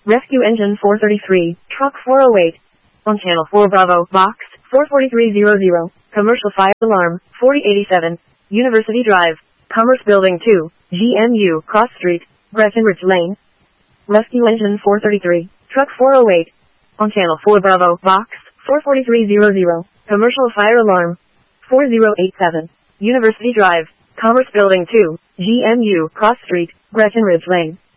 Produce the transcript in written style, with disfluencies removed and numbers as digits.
Rescue Engine 433, Truck 408. On Channel 4 Bravo, Box 44300. Commercial Fire Alarm 4087. University Drive, Commerce Building 2, GMU, Cross Street, Breckenridge Lane. Rescue Engine 433, Truck 408. On Channel 4 Bravo, Box 44300. Commercial Fire Alarm 4087. University Drive, Commerce Building 2, GMU, Cross Street, Breckenridge Lane.